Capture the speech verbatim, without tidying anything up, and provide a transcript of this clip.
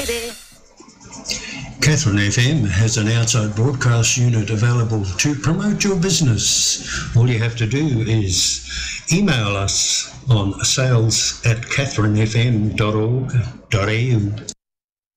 baby. Catherine F M has an outside broadcast unit available to promote your business. All you have to do is email us on sales at catherine f m dot org dot a u.